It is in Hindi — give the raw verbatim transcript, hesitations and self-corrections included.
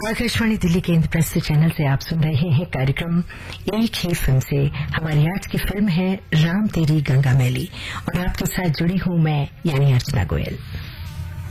आकाशवाणी दिल्ली के इंद्रप्रस्थ चैनल से आप सुन रहे हैं कार्यक्रम एक ही फिल्म से। हमारी आज की फिल्म है राम तेरी गंगा मैली और आपके साथ जुड़ी हूं मैं यानी अर्चना गोयल।